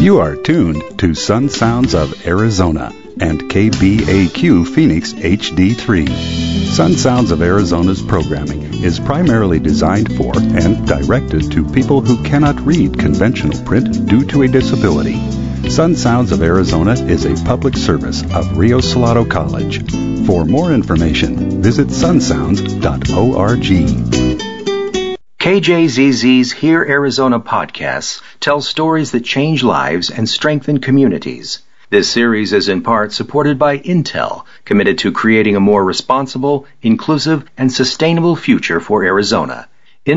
You are tuned to Sun Sounds of Arizona and KBAQ Phoenix HD3. Sun Sounds of Arizona's programming is primarily designed for and directed to people who cannot read conventional print due to a disability. Sun Sounds of Arizona is a public service of Rio Salado College. For more information, visit sunsounds.org. KJZZ's Hear Arizona podcasts tell stories that change lives and strengthen communities. This series is in part supported by Intel, committed to creating a more responsible, inclusive, and sustainable future for Arizona.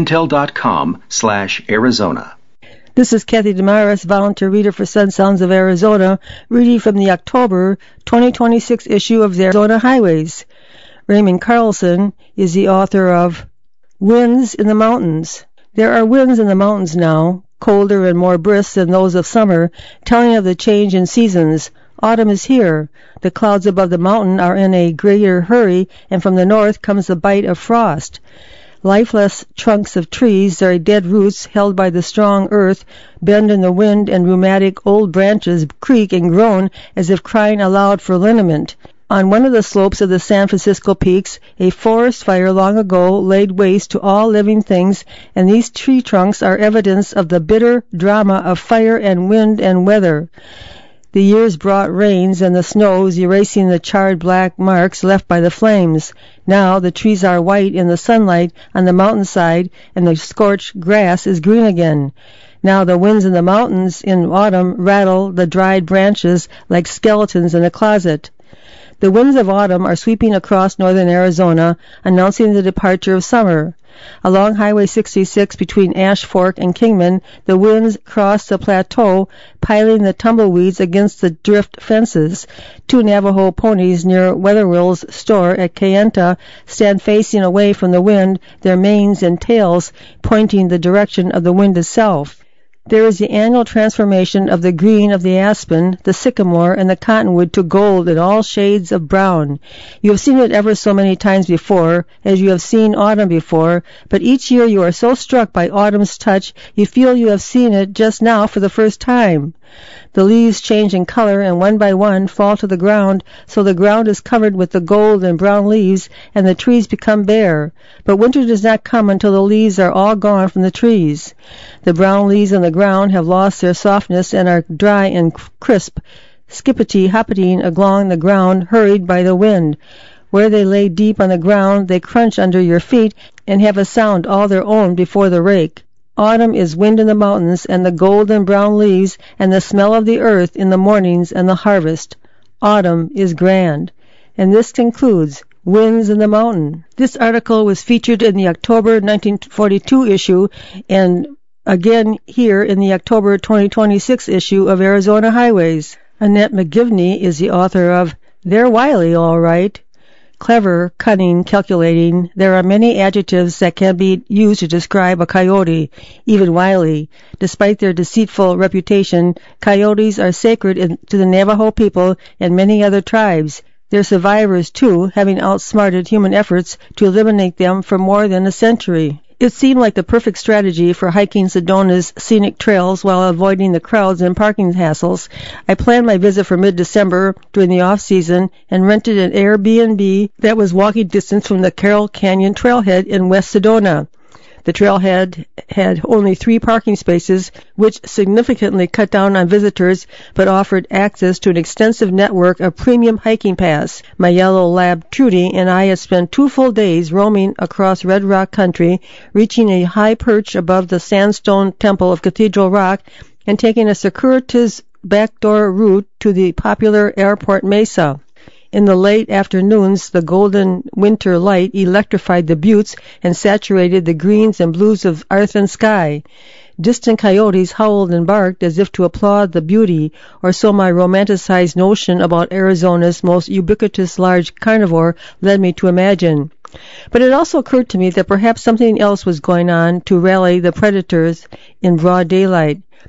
Intel.com/Arizona. This is Kathy Damaris, volunteer reader for Sun Sounds of Arizona, reading from the October 2026 issue of the Arizona Highways. Raymond Carlson is the author of Winds in the Mountains. There are winds in the mountains now, colder and more brisk than those of summer, telling of the change in seasons. Autumn is here. The clouds above the mountain are in a greater hurry, and from the north comes the bite of frost. Lifeless trunks of trees, their dead roots held by the strong earth, bend in the wind, and rheumatic old branches creak and groan as if crying aloud for liniment. On one of the slopes of the San Francisco peaks, a forest fire long ago laid waste to all living things, and these tree trunks are evidence of the bitter drama of fire and wind and weather. The years brought rains and the snows, erasing the charred black marks left by the flames. Now the trees are white in the sunlight on the mountainside, and the scorched grass is green again. Now the winds in the mountains in autumn rattle the dried branches like skeletons in a closet. The winds of autumn are sweeping across northern Arizona, announcing the departure of summer. Along Highway 66 between Ash Fork and Kingman, the winds cross the plateau, piling the tumbleweeds against the drift fences. Two Navajo ponies near Weatherill's store at Kayenta stand facing away from the wind, their manes and tails pointing the direction of the wind itself. There is the annual transformation of the green of the aspen, the sycamore, and the cottonwood to gold in all shades of brown. You have seen it ever so many times before, as you have seen autumn before, but each year you are so struck by autumn's touch, you feel you have seen it just now for the first time. The leaves change in color and one by one fall to the ground, so the ground is covered with the gold and brown leaves, and the trees become bare. But winter does not come until the leaves are all gone from the trees. The brown leaves on the ground have lost their softness and are dry and crisp, skippity-hoppeting along the ground, hurried by the wind. Where they lay deep on the ground, they crunch under your feet and have a sound all their own before the rake. Autumn is wind in the mountains, and the golden brown leaves, and the smell of the earth in the mornings and the harvest. Autumn is grand. And this concludes Winds in the Mountain. This article was featured in the October 1942 issue, and again here in the October 2026 issue of Arizona Highways. Annette McGivney is the author of They're Wily, All Right. Clever, cunning, calculating. There are many adjectives that can be used to describe a coyote, even wily. Despite their deceitful reputation, coyotes are sacred to the Navajo people and many other tribes. They're survivors, too, having outsmarted human efforts to eliminate them for more than a century. It seemed like the perfect strategy for hiking Sedona's scenic trails while avoiding the crowds and parking hassles. I planned my visit for mid-December during the off-season and rented an Airbnb that was walking distance from the Carroll Canyon trailhead in West Sedona. The trailhead had only 3 parking spaces, which significantly cut down on visitors, but offered access to an extensive network of premium hiking paths. My yellow lab, Trudy, and I had spent 2 full days roaming across Red Rock country, reaching a high perch above the sandstone temple of Cathedral Rock, and taking a circuitous backdoor route to the popular Airport Mesa. In the late afternoons, the golden winter light electrified the buttes and saturated the greens and blues of earth and sky. Distant coyotes howled and barked as if to applaud the beauty, or so my romanticized notion about Arizona's most ubiquitous large carnivore led me to imagine. But it also occurred to me that perhaps something else was going on to rally the predators in broad daylight.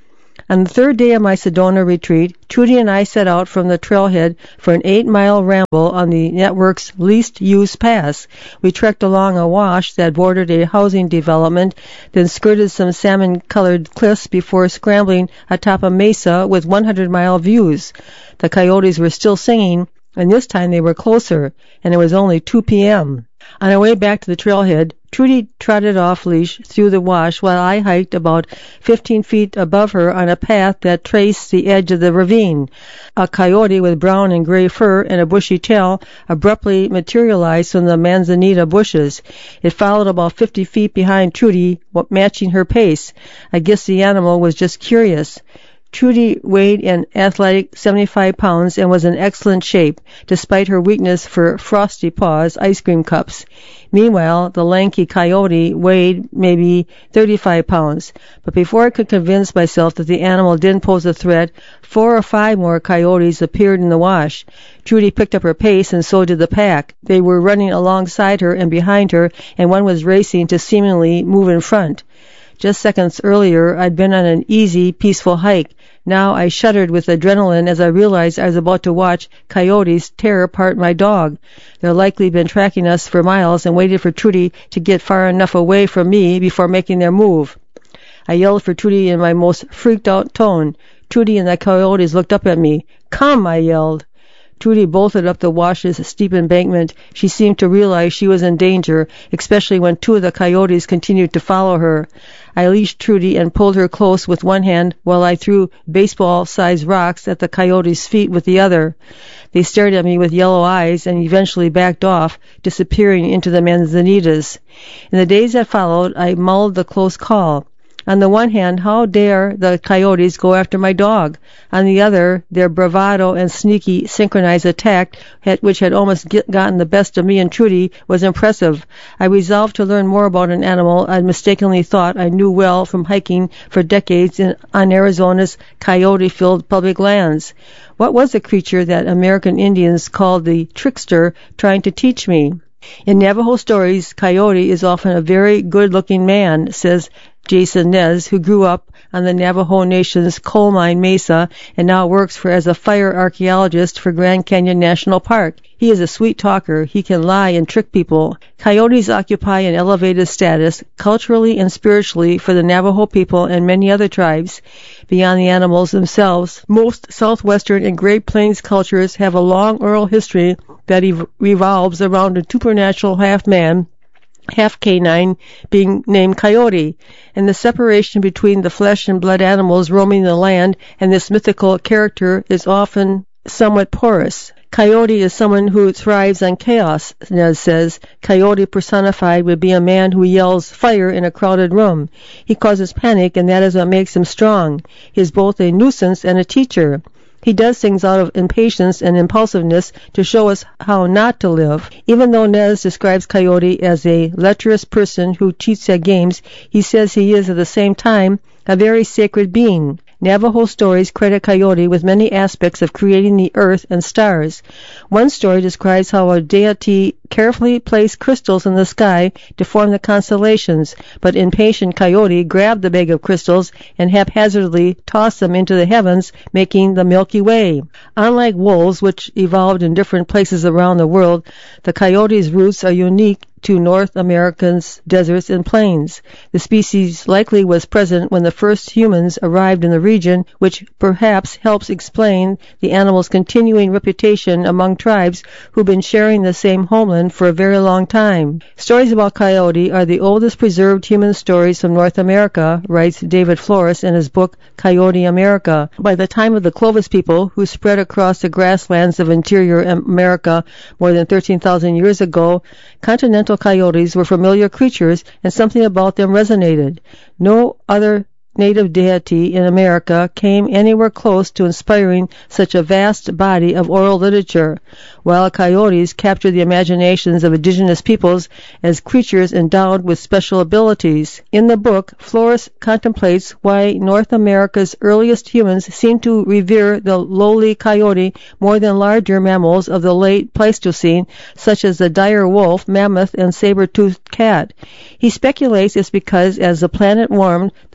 On the third day of my Sedona retreat, Trudy and I set out from the trailhead for an 8-mile ramble on the network's least-used pass. We trekked along a wash that bordered a housing development, then skirted some salmon-colored cliffs before scrambling atop a mesa with 100-mile views. The coyotes were still singing, and this time they were closer, and it was only 2 p.m. On our way back to the trailhead, Trudy trotted off-leash through the wash while I hiked about 15 feet above her on a path that traced the edge of the ravine. A coyote with brown and gray fur and a bushy tail abruptly materialized from the manzanita bushes. It followed about 50 feet behind Trudy, matching her pace. I guess the animal was just curious. Trudy weighed an athletic 75 pounds and was in excellent shape, despite her weakness for Frosty Paws ice cream cups. Meanwhile, the lanky coyote weighed maybe 35 pounds. But before I could convince myself that the animal didn't pose a threat, 4 or 5 more coyotes appeared in the wash. Trudy picked up her pace, and so did the pack. They were running alongside her and behind her, and one was racing to seemingly move in front. Just seconds earlier, I'd been on an easy, peaceful hike. Now I shuddered with adrenaline as I realized I was about to watch coyotes tear apart my dog. They'd likely been tracking us for miles and waited for Trudy to get far enough away from me before making their move. I yelled for Trudy in my most freaked-out tone. Trudy and the coyotes looked up at me. "Come!" I yelled. Trudy bolted up the wash's steep embankment. She seemed to realize she was in danger, especially when 2 of the coyotes continued to follow her. I leashed Trudy and pulled her close with one hand while I threw baseball-sized rocks at the coyotes' feet with the other. They stared at me with yellow eyes and eventually backed off, disappearing into the manzanitas. In the days that followed, I mulled the close call. On the one hand, how dare the coyotes go after my dog? On the other, their bravado and sneaky synchronized attack, which had almost gotten the best of me and Trudy, was impressive. I resolved to learn more about an animal I mistakenly thought I knew well from hiking for decades on Arizona's coyote-filled public lands. What was the creature that American Indians called the trickster trying to teach me? In Navajo stories, Coyote is often a very good-looking man, says Jason Nez, who grew up on the Navajo Nation's coal mine mesa and now works as a fire archaeologist for Grand Canyon National Park. He is a sweet talker. He can lie and trick people. Coyotes occupy an elevated status, culturally and spiritually, for the Navajo people and many other tribes. Beyond the animals themselves, most southwestern and Great Plains cultures have a long oral history that revolves around a supernatural half-man, half canine, being named Coyote, and the separation between the flesh and blood animals roaming the land and this mythical character is often somewhat porous. Coyote is someone who thrives on chaos, Nez says. Coyote personified would be a man who yells fire in a crowded room. He causes panic, and that is what makes him strong. He is both a nuisance and a teacher. He does things out of impatience and impulsiveness to show us how not to live. Even though Nez describes Coyote as a lecherous person who cheats at games, he says he is at the same time a very sacred being. Navajo stories credit Coyote with many aspects of creating the earth and stars. One story describes how a deity carefully placed crystals in the sky to form the constellations, but impatient Coyote grabbed the bag of crystals and haphazardly tossed them into the heavens, making the Milky Way. Unlike wolves, which evolved in different places around the world, the Coyote's roots are unique to North America's deserts and plains. The species likely was present when the first humans arrived in the region, which perhaps helps explain the animal's continuing reputation among tribes who've been sharing the same homeland for a very long time. Stories about Coyote are the oldest preserved human stories from North America, writes David Flores in his book Coyote America. By the time of the Clovis people, who spread across the grasslands of interior America more than 13,000 years ago, continental coyotes were familiar creatures, and something about them resonated. No other native deity in America came anywhere close to inspiring such a vast body of oral literature. Wild coyotes captured the imaginations of indigenous peoples as creatures endowed with special abilities. In the book, Flores contemplates why North America's earliest humans seem to revere the lowly coyote more than larger mammals of the late Pleistocene, such as the dire wolf, mammoth, and saber-toothed cat. He speculates it's because as the planet warmed, the big animals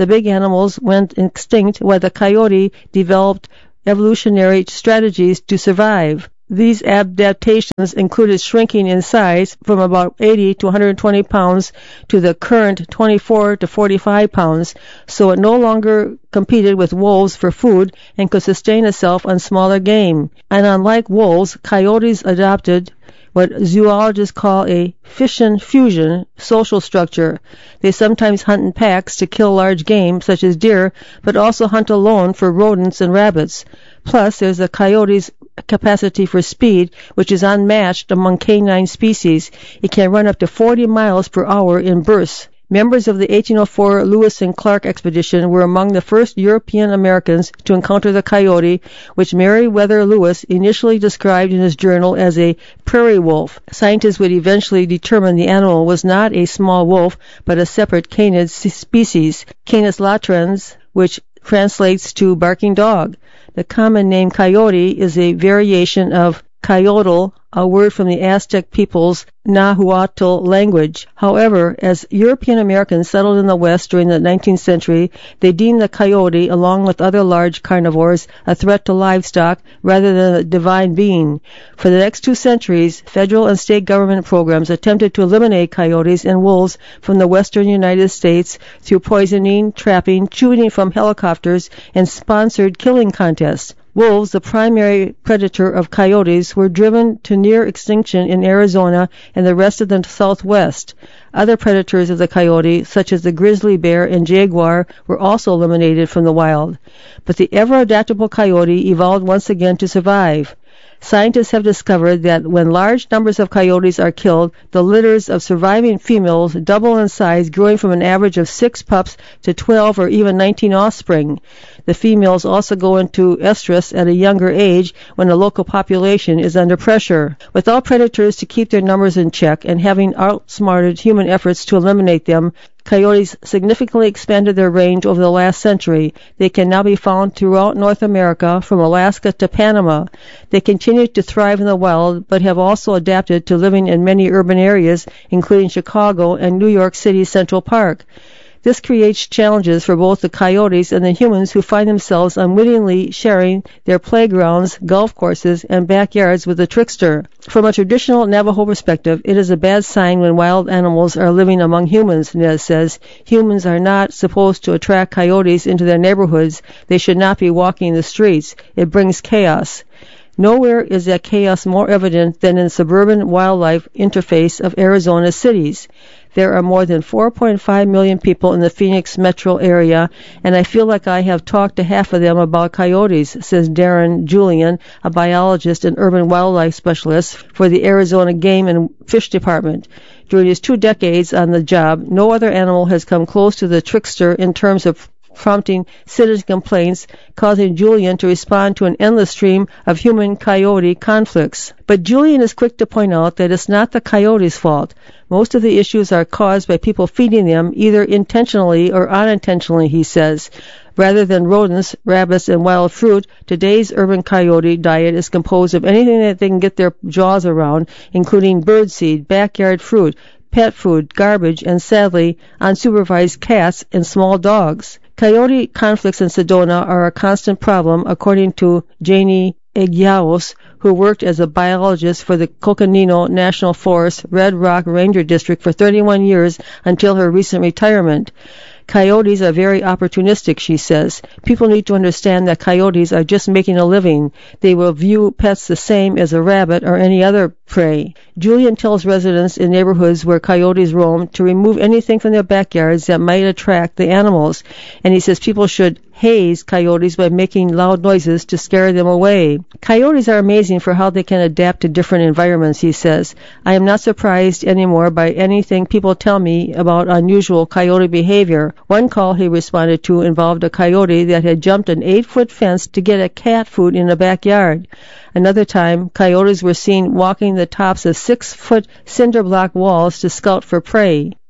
animals went extinct while the coyote developed evolutionary strategies to survive. These adaptations included shrinking in size from about 80 to 120 pounds to the current 24 to 45 pounds, so it no longer competed with wolves for food and could sustain itself on smaller game. And unlike wolves, coyotes adopted what zoologists call a fission-fusion social structure. They sometimes hunt in packs to kill large game, such as deer, but also hunt alone for rodents and rabbits. Plus, there's the coyote's capacity for speed, which is unmatched among canine species. It can run up to 40 miles per hour in bursts. Members of the 1804 Lewis and Clark expedition were among the first European Americans to encounter the coyote, which Meriwether Lewis initially described in his journal as a prairie wolf. Scientists would eventually determine the animal was not a small wolf, but a separate canid species, Canis latrans, which translates to barking dog. The common name coyote is a variation of coyotl, a word from the Aztec people's Nahuatl language. However, as European Americans settled in the West during the 19th century, they deemed the coyote, along with other large carnivores, a threat to livestock rather than a divine being. For the next 2 centuries, federal and state government programs attempted to eliminate coyotes and wolves from the western United States through poisoning, trapping, shooting from helicopters, and sponsored killing contests. Wolves, the primary predator of coyotes, were driven to near extinction in Arizona and the rest of the Southwest. Other predators of the coyote, such as the grizzly bear and jaguar, were also eliminated from the wild. But the ever-adaptable coyote evolved once again to survive. Scientists have discovered that when large numbers of coyotes are killed, the litters of surviving females double in size, growing from an average of 6 pups to 12 or even 19 offspring. The females also go into estrus at a younger age when the local population is under pressure. Without predators to keep their numbers in check and having outsmarted human efforts to eliminate them, coyotes significantly expanded their range over the last century. They can now be found throughout North America, from Alaska to Panama. They continue to thrive in the wild, but have also adapted to living in many urban areas, including Chicago and New York City's Central Park. This creates challenges for both the coyotes and the humans who find themselves unwittingly sharing their playgrounds, golf courses, and backyards with the trickster. From a traditional Navajo perspective, it is a bad sign when wild animals are living among humans, Nez says. Humans are not supposed to attract coyotes into their neighborhoods. They should not be walking the streets. It brings chaos. Nowhere is that chaos more evident than in suburban wildlife interface of Arizona's cities. There are more than 4.5 million people in the Phoenix metro area, and I feel like I have talked to half of them about coyotes, says Darren Julian, a biologist and urban wildlife specialist for the Arizona Game and Fish Department. During his 2 decades on the job, no other animal has come close to the trickster in terms of prompting citizen complaints, causing Julian to respond to an endless stream of human-coyote conflicts. But Julian is quick to point out that it's not the coyote's fault. Most of the issues are caused by people feeding them, either intentionally or unintentionally, he says. Rather than rodents, rabbits, and wild fruit, today's urban coyote diet is composed of anything that they can get their jaws around, including birdseed, backyard fruit, pet food, garbage, and sadly, unsupervised cats and small dogs. Coyote conflicts in Sedona are a constant problem, according to Janie Egiaos, who worked as a biologist for the Coconino National Forest Red Rock Ranger District for 31 years until her recent retirement. Coyotes are very opportunistic, she says. People need to understand that coyotes are just making a living. They will view pets the same as a rabbit or any other prey. Julian tells residents in neighborhoods where coyotes roam to remove anything from their backyards that might attract the animals, and he says people should haze coyotes by making loud noises to scare them away. Coyotes are amazing for how they can adapt to different environments, he says. I am not surprised anymore by anything people tell me about unusual coyote behavior. One call he responded to involved a coyote that had jumped an 8-foot fence to get a cat food in the backyard. Another time, coyotes were seen walking the tops of 6-foot cinder block walls to scout for prey.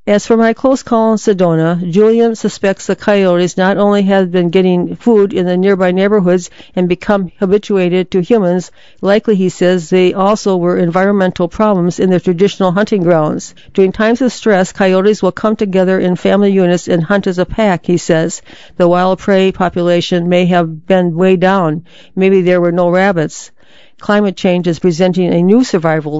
As for my close call in Sedona, Julian suspects the coyotes not only have been getting food in the nearby neighborhoods and become habituated to humans, likely, he says, they also were environmental problems in their traditional hunting grounds. During times of stress, coyotes will come together in family units and hunt as a pack, he says. The wild prey population may have been way down. Maybe there were no rabbits. Climate change is presenting a new survival